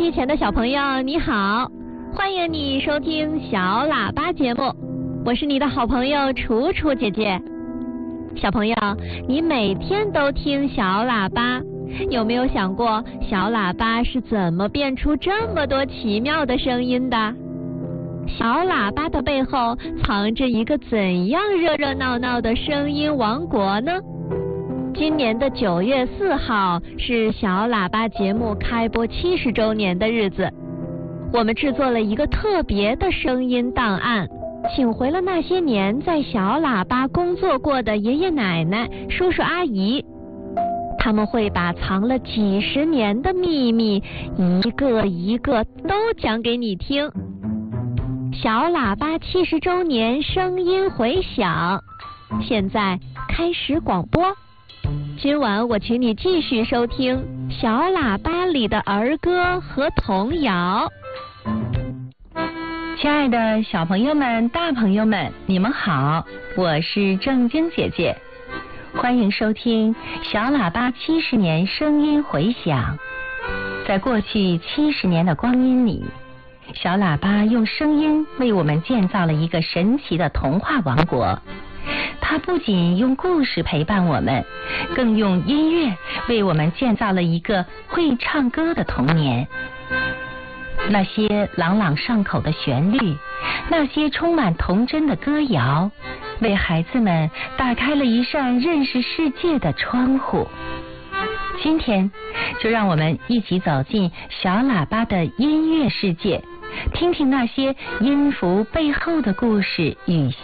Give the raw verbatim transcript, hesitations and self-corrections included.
机前的小朋友你好，欢迎你收听小喇叭节目，我是你的好朋友楚楚姐姐。小朋友，你每天都听小喇叭，有没有想过小喇叭是怎么变出这么多奇妙的声音的？小喇叭的背后藏着一个怎样热热闹闹的声音王国呢？今年的九月四号是小喇叭节目开播七十周年的日子，我们制作了一个特别的声音档案，请回了那些年在小喇叭工作过的爷爷奶奶、叔叔阿姨，他们会把藏了几十年的秘密一个一个都讲给你听。小喇叭七十周年声音回响，现在开始广播。今晚我请你继续收听小喇叭里的儿歌和童谣。 亲爱的小朋友们、大朋友们，你们好，我是正晶姐姐，欢迎收听小喇叭七十年声音回响。在过去七十年的光阴里，小喇叭用声音为我们建造了一个神奇的童话王国。它不仅用故事陪伴我们，更用音乐为我们建造了一个会唱歌的童年。那些朗朗上口的旋律，那些充满童真的歌谣，为孩子们打开了一扇认识世界的窗户。今天，就让我们一起走进小喇叭的音乐世界，听听那些音符背后的故事与